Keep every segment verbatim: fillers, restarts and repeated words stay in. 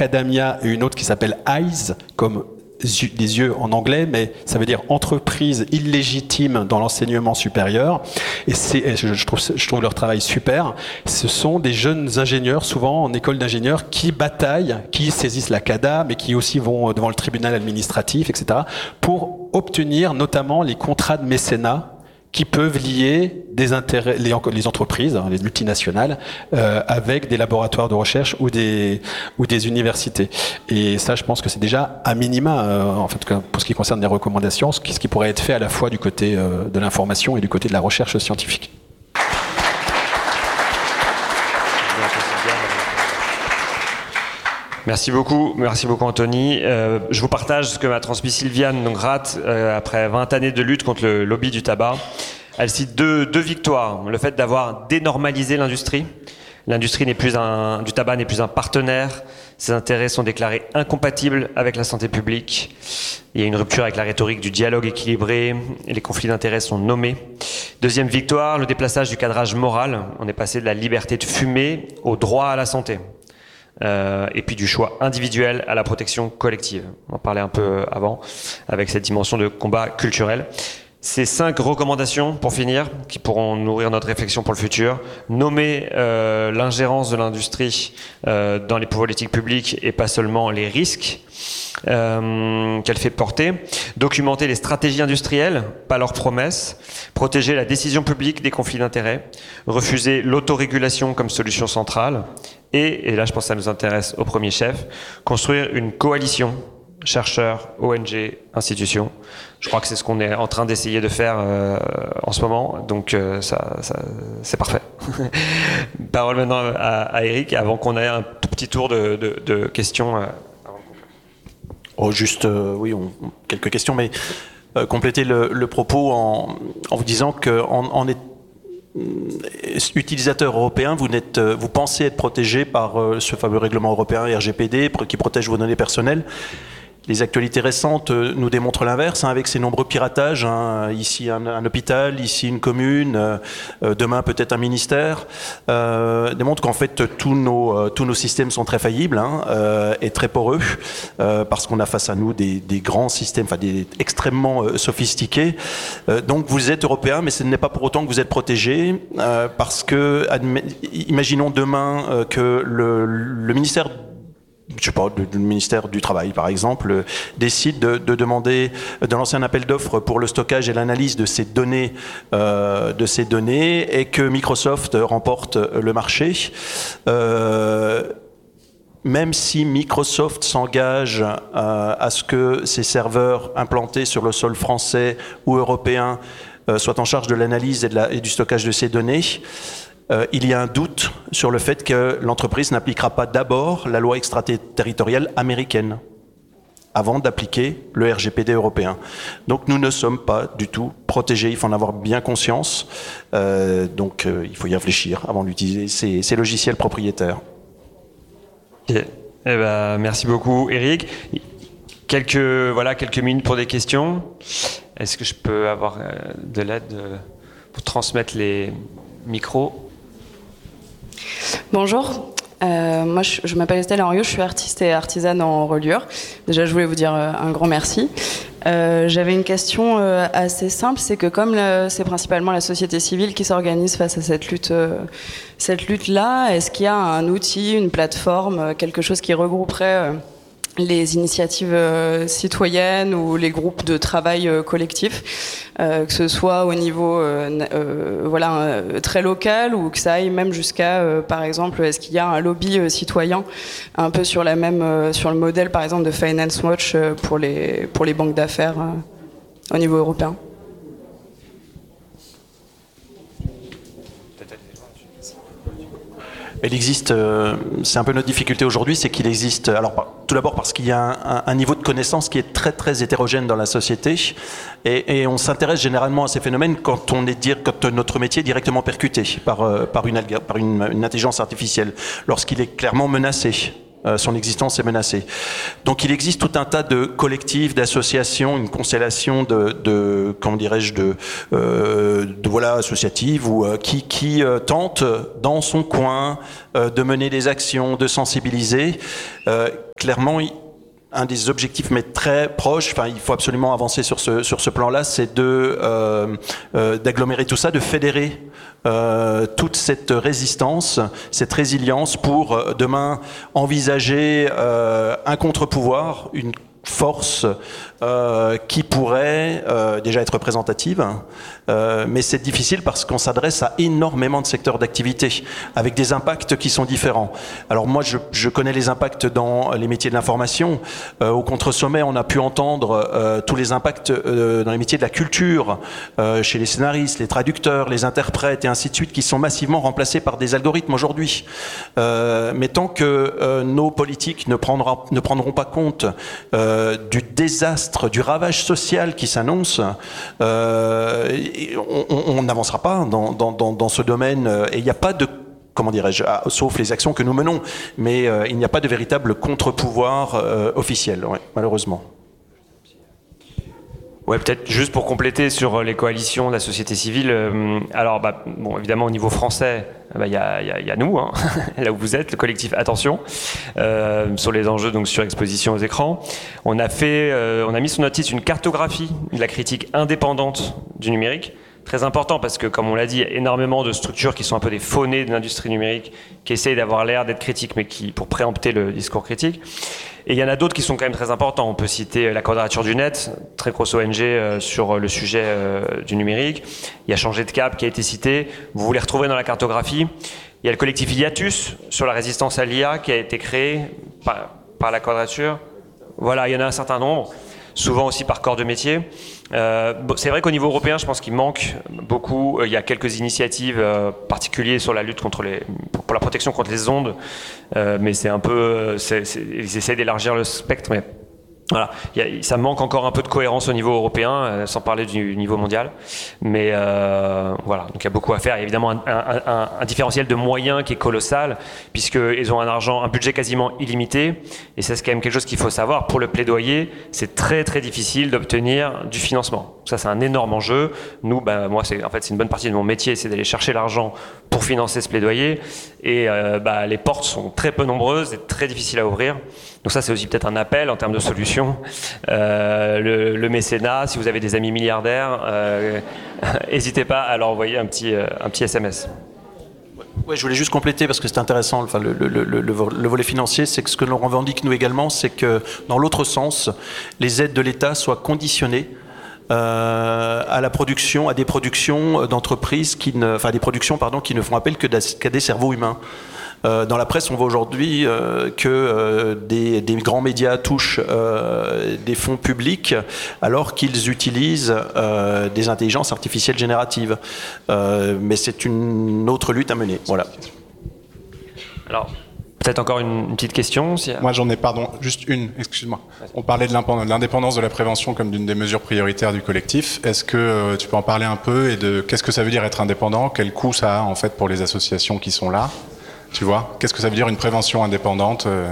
Academia et une autre qui s'appelle Eyes, comme des yeux en anglais, mais ça veut dire entreprise illégitime dans l'enseignement supérieur. Et, c'est, et je, je, trouve, je trouve leur travail super. Ce sont des jeunes ingénieurs, souvent en école d'ingénieurs, qui bataillent, qui saisissent la CADA, mais qui aussi vont devant le tribunal administratif, et cetera, pour obtenir notamment les contrats de mécénat qui peuvent lier des intérêts, les, les entreprises, les multinationales, euh, avec des laboratoires de recherche ou des, ou des universités. Et ça, je pense que c'est déjà à minima, euh, en fait, pour ce qui concerne les recommandations, ce qui, ce qui pourrait être fait à la fois du côté euh, de l'information et du côté de la recherche scientifique. Merci beaucoup, merci beaucoup Anthony. Euh, je vous partage ce que m'a transmis Sylviane donc Rath, euh, après vingt années de lutte contre le lobby du tabac. Elle cite deux, deux victoires. Le fait d'avoir dénormalisé l'industrie. L'industrie n'est plus un, du tabac n'est plus un partenaire. Ses intérêts sont déclarés incompatibles avec la santé publique. Il y a une rupture avec la rhétorique du dialogue équilibré. Et les conflits d'intérêts sont nommés. Deuxième victoire, le déplaçage du cadrage moral. On est passé de la liberté de fumer au droit à la santé. Euh, et puis du choix individuel à la protection collective. On en parlait un peu avant, avec cette dimension de combat culturel. Ces cinq recommandations, pour finir, qui pourront nourrir notre réflexion pour le futur. Nommer euh, l'ingérence de l'industrie euh, dans les politiques publiques et pas seulement les risques euh, qu'elle fait porter. Documenter les stratégies industrielles, pas leurs promesses. Protéger la décision publique des conflits d'intérêts. Refuser l'autorégulation comme solution centrale. Et, et là je pense que ça nous intéresse au premier chef, construire une coalition chercheurs, O N G, institutions. Je crois que c'est ce qu'on est en train d'essayer de faire euh, en ce moment, donc euh, ça, ça, c'est parfait. Parole maintenant à, à Eric, avant qu'on ait un tout petit tour de, de, de questions. Euh, oh, juste, euh, oui, on, quelques questions, mais euh, compléter le, le propos en, en vous disant qu'en en est utilisateur européen, vous, n'êtes, vous pensez être protégé par euh, ce fameux règlement européen R G P D qui protège vos données personnelles. Les actualités récentes euh, nous démontrent l'inverse, hein, avec ces nombreux piratages, hein, ici un, un hôpital, ici une commune, euh, demain peut-être un ministère, euh, démontrent qu'en fait tous nos, euh, tous nos systèmes sont très faillibles, hein, euh, et très poreux, euh, parce qu'on a face à nous des, des grands systèmes, enfin des extrêmement euh, sophistiqués. Euh, donc vous êtes européen, mais ce n'est pas pour autant que vous êtes protégé, euh, parce que, admet, imaginons demain euh, que le, le ministère je sais pas, le ministère du Travail, par exemple, décide de, de demander, de lancer un appel d'offres pour le stockage et l'analyse de ces données, euh, de ces données, et que Microsoft remporte le marché. Euh, même si Microsoft s'engage euh, à ce que ces serveurs implantés sur le sol français ou européen euh, soient en charge de l'analyse et, de la, et du stockage de ces données, Euh, il y a un doute sur le fait que l'entreprise n'appliquera pas d'abord la loi extraterritoriale américaine avant d'appliquer le R G P D européen. Donc nous ne sommes pas du tout protégés, il faut en avoir bien conscience. Euh, donc euh, il faut y réfléchir avant d'utiliser ces, ces logiciels propriétaires. Okay. Eh ben, merci beaucoup Eric. Quelques, voilà, quelques minutes pour des questions. Est-ce que je peux avoir euh, de l'aide euh, pour transmettre les micros ? Bonjour, euh, moi je, je m'appelle Estelle Henriot, je suis artiste et artisane en reliure. Déjà je voulais vous dire euh, un grand merci. Euh, j'avais une question euh, assez simple, c'est que comme le, c'est principalement la société civile qui s'organise face à cette lutte, euh, cette lutte-là, est-ce qu'il y a un outil, une plateforme, quelque chose qui regrouperait euh, les initiatives euh, citoyennes ou les groupes de travail euh, collectifs, euh, que ce soit au niveau euh, euh, voilà, euh, très local ou que ça aille même jusqu'à, euh, par exemple, est-ce qu'il y a un lobby euh, citoyen un peu sur, la même, euh, sur le modèle, par exemple, de Finance Watch euh, pour, les, pour les banques d'affaires euh, au niveau européen ? Il existe, euh, c'est un peu notre difficulté aujourd'hui, c'est qu'il existe, alors tout d'abord parce qu'il y a un, un, un niveau de connaissance qui est très très hétérogène dans la société, et, et on s'intéresse généralement à ces phénomènes quand on est dire, quand notre métier est directement percuté par euh, par une par une, une intelligence artificielle, lorsqu'il est clairement menacé. Euh, son existence est menacée. Donc il existe tout un tas de collectifs, d'associations, une constellation de, de comment dirais-je, de, euh, de voilà associatives ou euh, qui qui euh, tentent dans son coin euh, de mener des actions, de sensibiliser. Euh, clairement, un des objectifs, mais très proche, enfin, il faut absolument avancer sur ce, sur ce plan-là, c'est de, euh, euh, d'agglomérer tout ça, de fédérer euh, toute cette résistance, cette résilience pour euh, demain envisager euh, un contre-pouvoir, une force euh, qui pourrait euh, déjà être représentative, euh, mais c'est difficile parce qu'on s'adresse à énormément de secteurs d'activité avec des impacts qui sont différents. Alors moi, je, je connais les impacts dans les métiers de l'information. Euh, au contre-sommet, on a pu entendre euh, tous les impacts euh, dans les métiers de la culture, euh, chez les scénaristes, les traducteurs, les interprètes et ainsi de suite, qui sont massivement remplacés par des algorithmes aujourd'hui. Euh, mais tant que euh, nos politiques ne, prendra, ne prendront pas compte euh, du désastre, du ravage social qui s'annonce, euh, on n'avancera pas dans, dans, dans, dans ce domaine. Et il n'y a pas de, comment dirais-je, sauf les actions que nous menons, mais euh, il n'y a pas de véritable contre-pouvoir euh, officiel, ouais, malheureusement. Ouais, peut-être juste pour compléter sur les coalitions de la société civile. Euh, alors, bah, bon, évidemment, au niveau français, il bah, y, a, y, a, y a nous, hein, là où vous êtes, le collectif Attention, euh, sur les enjeux donc sur exposition aux écrans. On a fait, euh, on a mis sur notre site une cartographie de la critique indépendante du numérique. Très important parce que, comme on l'a dit, il y a énormément de structures qui sont un peu des faunées de l'industrie numérique, qui essayent d'avoir l'air d'être critiques, mais qui, pour préempter le discours critique. Et il y en a d'autres qui sont quand même très importants. On peut citer la Quadrature du Net, très grosse O N G euh, sur le sujet euh, du numérique. Il y a Changer de cap qui a été cité. Vous vous les retrouvez dans la cartographie. Il y a le collectif Hiatus sur la résistance à l'I A qui a été créé par, par la Quadrature. Voilà, il y en a un certain nombre, souvent aussi par corps de métier. Euh, c'est vrai qu'au niveau européen, je pense qu'il manque beaucoup. Il y a quelques initiatives euh, particulières sur la lutte contre les, pour, pour la protection contre les ondes, euh, mais c'est un peu, c'est, c'est, ils essaient d'élargir le spectre, mais voilà, il y a, ça manque encore un peu de cohérence au niveau européen, euh, sans parler du niveau mondial. Mais euh, voilà, donc il y a beaucoup à faire. Il y a évidemment un, un, un, un différentiel de moyens qui est colossal, puisqu'ils ont un argent, un budget quasiment illimité. Et c'est quand même quelque chose qu'il faut savoir. Pour le plaidoyer, c'est très très difficile d'obtenir du financement. Ça, c'est un énorme enjeu. Nous, ben, moi, c'est, en fait, c'est une bonne partie de mon métier, c'est d'aller chercher l'argent pour financer ce plaidoyer. Et euh, bah, les portes sont très peu nombreuses et très difficiles à ouvrir. Donc ça, c'est aussi peut-être un appel en termes de solutions. Euh, le, le mécénat, si vous avez des amis milliardaires, euh, n'hésitez pas à leur envoyer un petit, euh, un petit S M S. Ouais, je voulais juste compléter parce que c'est intéressant. Enfin, le, le, le, le volet financier, c'est que ce que l'on revendique nous également, c'est que dans l'autre sens, les aides de l'État soient conditionnées Euh, à la production, à des productions d'entreprises qui ne, enfin des productions pardon, qui ne font appel que qu'à des cerveaux humains. Euh, dans la presse, on voit aujourd'hui euh, que euh, des, des grands médias touchent euh, des fonds publics alors qu'ils utilisent euh, des intelligences artificielles génératives. Euh, mais c'est une autre lutte à mener. Voilà. Alors, peut-être encore une, une petite question si... Moi j'en ai, pardon, juste une, excuse-moi. On parlait de l'indépendance de la prévention comme d'une des mesures prioritaires du collectif. Est-ce que euh, tu peux en parler un peu et de qu'est-ce que ça veut dire être indépendant? Quel coût ça a en fait pour les associations qui sont là? Tu vois, qu'est-ce que ça veut dire une prévention indépendante euh,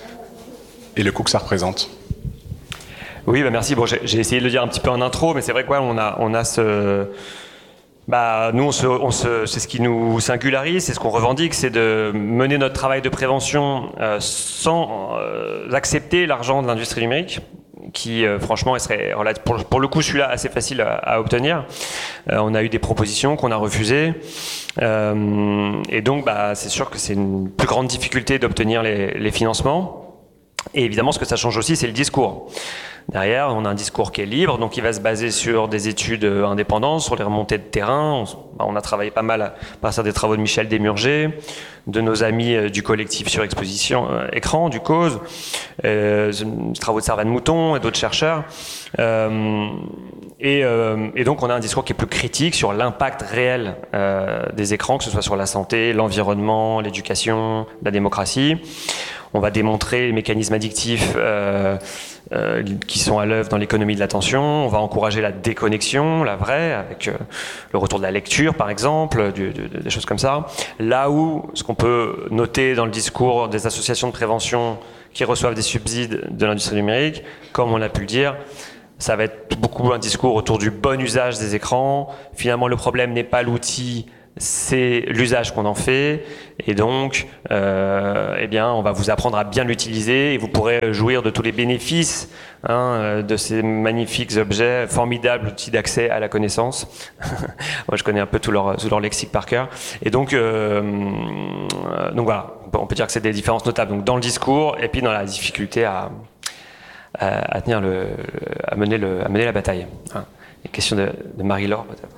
et le coût que ça représente? Oui, bah merci. Bon, j'ai, j'ai essayé de le dire un petit peu en intro, mais c'est vrai quoi, on a, on a ce... Bah, nous, on se, on se, c'est ce qui nous singularise, c'est ce qu'on revendique, c'est de mener notre travail de prévention euh, sans euh, accepter l'argent de l'industrie numérique, qui euh, franchement, serait, pour, pour le coup, celui-là, assez facile à, à obtenir. Euh, on a eu des propositions qu'on a refusées, euh, et donc, bah, c'est sûr que c'est une plus grande difficulté d'obtenir les, les financements. Et évidemment, ce que ça change aussi, c'est le discours. Derrière, on a un discours qui est libre, donc il va se baser sur des études indépendantes, sur les remontées de terrain. On, on a travaillé pas mal à partir des travaux de Michel Desmurger, de nos amis du collectif sur exposition euh, écran, du cause, euh, des travaux de Servan Mouton et d'autres chercheurs. Euh, et, euh, et donc, on a un discours qui est plus critique sur l'impact réel euh, des écrans, que ce soit sur la santé, l'environnement, l'éducation, la démocratie. On va démontrer les mécanismes addictifs euh, euh, qui sont à l'œuvre dans l'économie de l'attention. On va encourager la déconnexion, la vraie, avec euh, le retour de la lecture, par exemple, du, du, des choses comme ça. Là où, ce qu'on peut noter dans le discours des associations de prévention qui reçoivent des subsides de l'industrie numérique, comme on l'a pu le dire, ça va être beaucoup un discours autour du bon usage des écrans. Finalement, le problème n'est pas l'outil, c'est l'usage qu'on en fait, et donc, euh, eh bien, on va vous apprendre à bien l'utiliser, et vous pourrez jouir de tous les bénéfices hein, de ces magnifiques objets, formidables outils d'accès à la connaissance. Moi, je connais un peu tout leur, tout leur lexique par cœur. Et donc, euh, donc voilà, on peut dire que c'est des différences notables donc, dans le discours, et puis dans la difficulté à, à, à tenir le, à mener le, à mener la bataille. Hein. Une question de, de Marie-Laure, peut-être.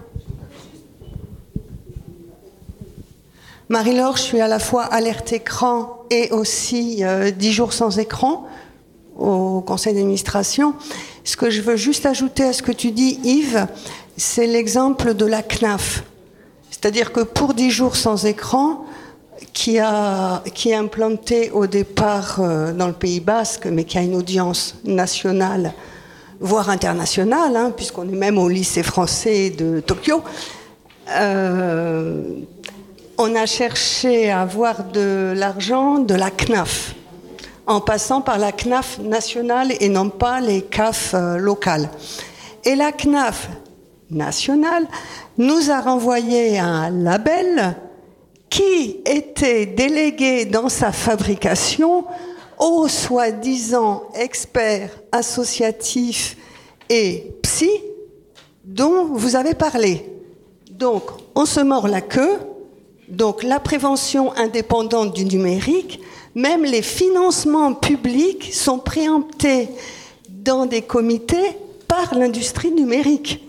Marie-Laure, je suis à la fois alerte écran et aussi euh, dix jours sans écran au conseil d'administration. Ce que je veux juste ajouter à ce que tu dis, Yves, c'est l'exemple de la C N A F. C'est-à-dire que pour dix jours sans écran, qui, a, qui est implanté au départ euh, dans le Pays Basque, mais qui a une audience nationale, voire internationale, hein, puisqu'on est même au lycée français de Tokyo, euh, on a cherché à avoir de l'argent de la C N A F, en passant par la C N A F nationale et non pas les C A F euh, locales. Et la C N A F nationale nous a renvoyé un label qui était délégué dans sa fabrication aux soi-disant experts associatifs et psy dont vous avez parlé. Donc, on se mord la queue. Donc, la prévention indépendante du numérique, même les financements publics sont préemptés dans des comités par l'industrie numérique.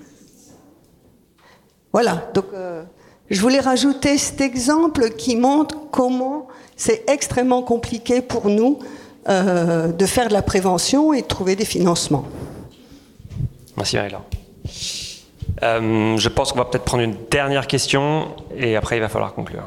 Voilà, donc euh, je voulais rajouter cet exemple qui montre comment c'est extrêmement compliqué pour nous euh, de faire de la prévention et de trouver des financements. Merci Marie-Laure. Euh, je pense qu'on va peut-être prendre une dernière question et après il va falloir conclure.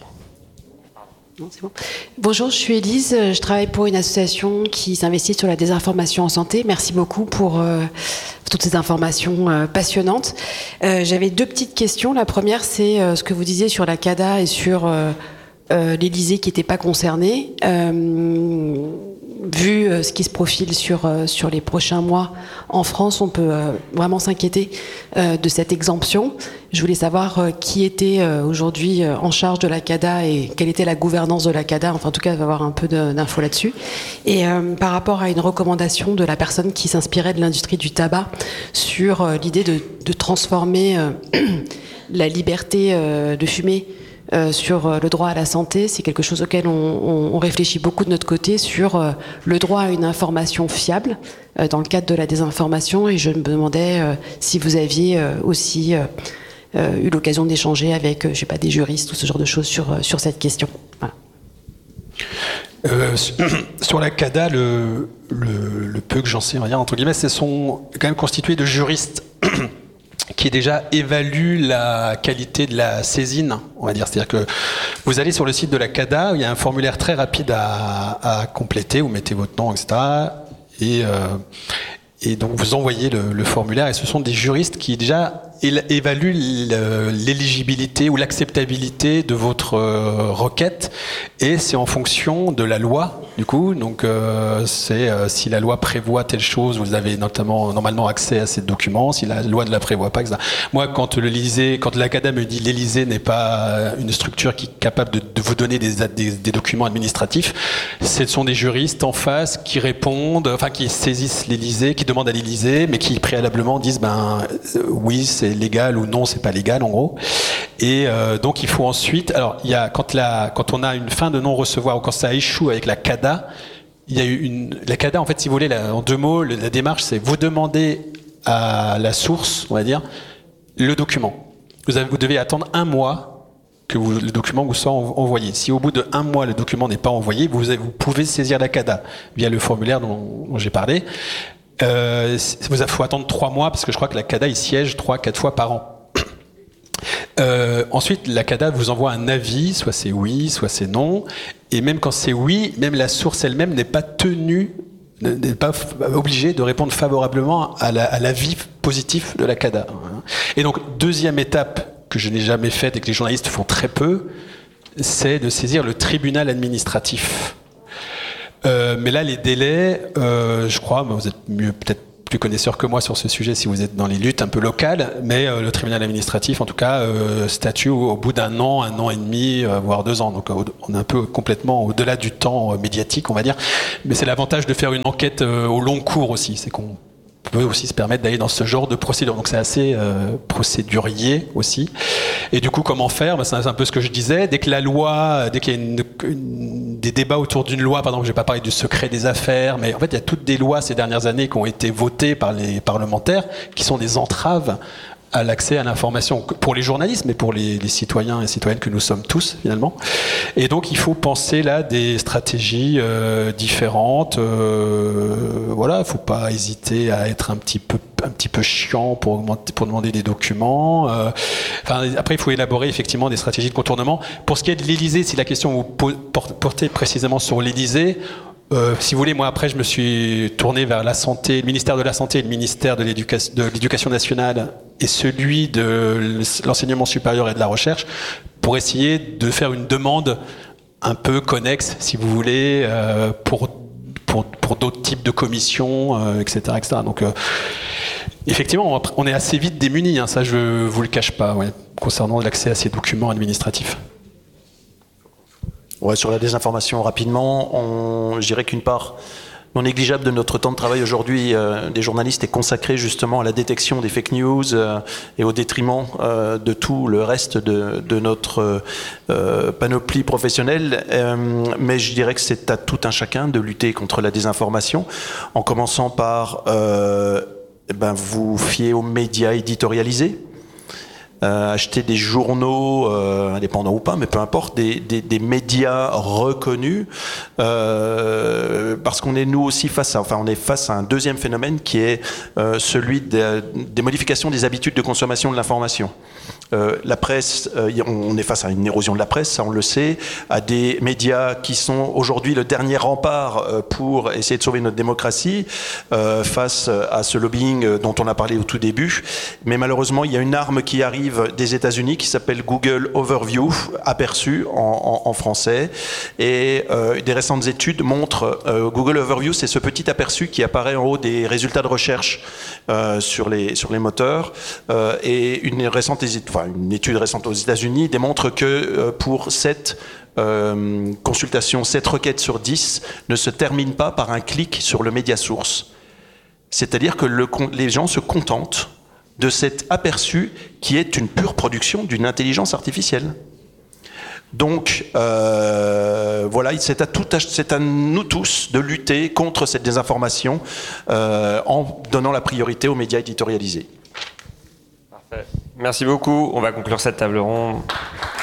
Non, c'est bon. Bonjour, je suis Élise, je travaille pour une association qui s'investit sur la désinformation en santé. Merci beaucoup pour euh, toutes ces informations euh, passionnantes. Euh, j'avais deux petites questions. La première, c'est euh, ce que vous disiez sur la CADA et sur euh, euh, l'Élysée qui n'était pas concerné. Euh, vu euh, ce qui se profile sur, euh, sur les prochains mois en France, on peut euh, vraiment s'inquiéter euh, de cette exemption. Je voulais savoir euh, qui était euh, aujourd'hui euh, en charge de la CADA et quelle était la gouvernance de la CADA. Enfin, en tout cas, il va y avoir un peu de, d'infos là-dessus. Et euh, par rapport à une recommandation de la personne qui s'inspirait de l'industrie du tabac sur euh, l'idée de, de transformer euh, la liberté euh, de fumer Euh, sur euh, le droit à la santé, c'est quelque chose auquel on, on, on réfléchit beaucoup de notre côté sur euh, le droit à une information fiable euh, dans le cadre de la désinformation, et je me demandais euh, si vous aviez euh, aussi euh, euh, eu l'occasion d'échanger avec, euh, je sais pas, des juristes ou ce genre de choses sur, euh, sur cette question. Voilà. Euh, sur la CADA, le, le, le peu que j'en sais rien, entre guillemets, c'est sont quand même constitués de juristes qui déjà évalue la qualité de la saisine, on va dire. C'est-à-dire que vous allez sur le site de la CADA, il y a un formulaire très rapide à, à compléter, vous mettez votre nom, et cetera. Et, euh, et donc vous envoyez le, le formulaire, et ce sont des juristes qui déjà évaluent l'éligibilité ou l'acceptabilité de votre euh, requête, et c'est en fonction de la loi. Du coup, donc euh, c'est euh, si la loi prévoit telle chose, vous avez notamment normalement accès à ces documents. Si la loi ne la prévoit pas, et cetera. Moi, quand l'Élysée, quand l'Acada me dit l'Élysée n'est pas une structure qui est capable de, de vous donner des, des, des documents administratifs, ce sont des juristes en face qui répondent, enfin qui saisissent l'Élysée, qui demandent à l'Élysée, mais qui préalablement disent ben euh, oui c'est légal ou non c'est pas légal en gros. Et euh, donc il faut ensuite, alors il y a quand la quand on a une fin de non-recevoir ou quand ça échoue avec la CADA. Il y a eu une, la CADA, en fait, si vous voulez, la, en deux mots, la démarche, c'est vous demandez à la source, on va dire, le document. Vous, avez, vous devez attendre un mois que vous, le document vous soit envoyé. Si au bout de un mois, le document n'est pas envoyé, vous, avez, vous pouvez saisir la CADA via le formulaire dont, dont j'ai parlé. Euh, vous il faut attendre trois mois, parce que je crois que la CADA, il siège trois, quatre fois par an. Euh, ensuite, la CADA vous envoie un avis, soit c'est oui, soit c'est non, et même quand c'est oui, même la source elle-même n'est pas tenue, n'est pas obligée de répondre favorablement à, la, à l'avis positif de la CADA. Et donc, deuxième étape que je n'ai jamais faite et que les journalistes font très peu, c'est de saisir le tribunal administratif. Euh, mais là, les délais, euh, je crois, vous êtes mieux peut-être plus connaisseur que moi sur ce sujet si vous êtes dans les luttes un peu locales, mais euh, le tribunal administratif, en tout cas, euh, statue au, au bout d'un an, un an et demi, euh, voire deux ans. Donc euh, on est un peu complètement au-delà du temps euh, médiatique, on va dire. Mais c'est l'avantage de faire une enquête euh, au long cours aussi, c'est qu'on peut aussi se permettre d'aller dans ce genre de procédure. Donc c'est assez euh, procédurier aussi. Et du coup, comment faire? Ben, c'est un peu ce que je disais. Dès que la loi, dès qu'il y a une, une, des débats autour d'une loi, par exemple, je vais pas parler du secret des affaires, mais en fait, il y a toutes des lois ces dernières années qui ont été votées par les parlementaires, qui sont des entraves à l'accès à l'information pour les journalistes, mais pour les, les citoyens et citoyennes que nous sommes tous finalement. Et donc il faut penser là des stratégies euh, différentes. Euh, voilà, il faut pas hésiter à être un petit peu un petit peu chiant pour augmenter, pour demander des documents. Euh, enfin, après il faut élaborer effectivement des stratégies de contournement. Pour ce qui est de l'Élysée, si la question vous portez précisément sur l'Élysée. Euh, si vous voulez, moi après je me suis tourné vers la santé, le ministère de la Santé et le ministère de l'éducation, de l'éducation nationale et celui de l'enseignement supérieur et de la recherche pour essayer de faire une demande un peu connexe, si vous voulez, euh, pour, pour, pour d'autres types de commissions, euh, et cetera, et cetera. Donc euh, effectivement, on est assez vite démunis, hein, ça je vous le cache pas, ouais, concernant l'accès à ces documents administratifs. Ouais, sur la désinformation, rapidement, on, je dirais qu'une part non négligeable de notre temps de travail aujourd'hui euh, des journalistes est consacrée justement à la détection des fake news euh, et au détriment euh, de tout le reste de, de notre euh, panoplie professionnelle. Euh, mais je dirais que c'est à tout un chacun de lutter contre la désinformation, en commençant par euh, ben, vous fier aux médias éditorialisés. Euh, acheter des journaux euh, indépendants ou pas, mais peu importe, des, des, des médias reconnus, euh, parce qu'on est nous aussi face à, enfin on est face à un deuxième phénomène qui est euh, celui des, des modifications des habitudes de consommation de l'information. Euh, la presse, euh, on est face à une érosion de la presse, ça on le sait, à des médias qui sont aujourd'hui le dernier rempart euh, pour essayer de sauver notre démocratie euh, face à ce lobbying dont on a parlé au tout début. Mais malheureusement, il y a une arme qui arrive des États-Unis qui s'appelle Google Overview, aperçu en, en, en français. Et euh, des récentes études montrent euh, Google Overview, c'est ce petit aperçu qui apparaît en haut des résultats de recherche euh, sur les sur les moteurs. Euh, et une récente Enfin, une étude récente aux États-Unis démontre que euh, pour cette euh, consultation, sept requêtes sur dix ne se terminent pas par un clic sur le média source. C'est-à-dire que le, les gens se contentent de cet aperçu qui est une pure production d'une intelligence artificielle. Donc, euh, voilà, c'est à, tout, c'est à nous tous de lutter contre cette désinformation euh, en donnant la priorité aux médias éditorialisés. Merci beaucoup. On va conclure cette table ronde.